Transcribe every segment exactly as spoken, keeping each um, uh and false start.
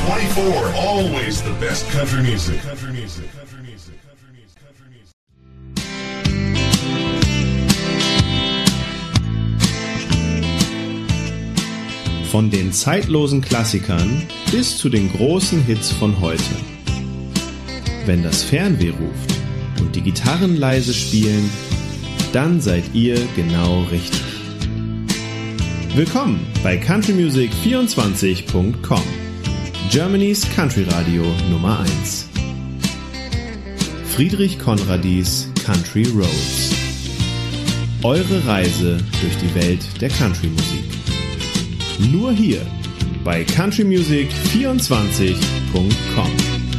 twenty-four, always the best country music. Country music. Country music. Country music. Country music. Von den zeitlosen Klassikern bis zu den großen Hits von heute. Wenn das Fernweh ruft und die Gitarren leise spielen, dann seid ihr genau richtig. Willkommen bei country music vierundzwanzig Punkt com, Germany's Country Radio Nummer eins. Friedrich Conradis Country Roads. Eure Reise durch die Welt der Country-Musik. Nur hier bei country music vierundzwanzig Punkt com.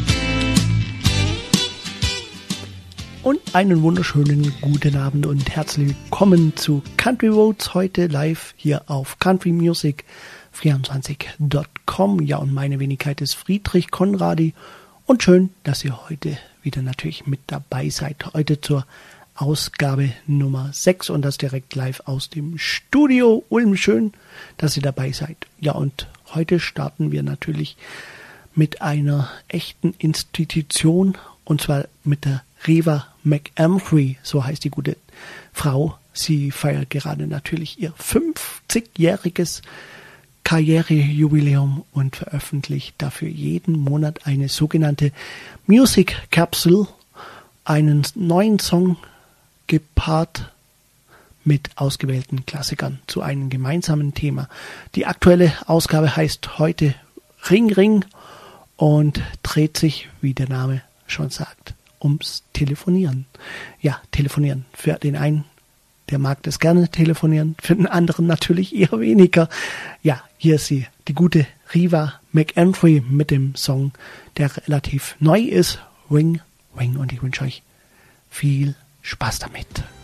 Und einen wunderschönen guten Abend und herzlich willkommen zu Country Roads, heute live hier auf country music vierundzwanzig Punkt com. Ja, und meine Wenigkeit ist Friedrich Conradi und schön, dass ihr heute wieder natürlich mit dabei seid. Heute zur Ausgabe Nummer sechs und das direkt live aus dem Studio Ulm. Schön, dass ihr dabei seid. Ja, und heute starten wir natürlich mit einer echten Institution und zwar mit der Reva McElmfrey, so heißt die gute Frau. Sie feiert gerade natürlich ihr fünfzigjähriges Karrierejubiläum und veröffentlicht dafür jeden Monat eine sogenannte Music Capsule, einen neuen Song gepaart mit ausgewählten Klassikern zu einem gemeinsamen Thema. Die aktuelle Ausgabe heißt heute Ring Ring und dreht sich, wie der Name schon sagt, ums Telefonieren. Ja, telefonieren. Für den einen, der mag das gerne telefonieren, für den anderen natürlich eher weniger. Ja, hier ist sie, die gute Reva McElmfrey mit dem Song, der relativ neu ist, Ring Ring. Und ich wünsche euch viel Spaß damit.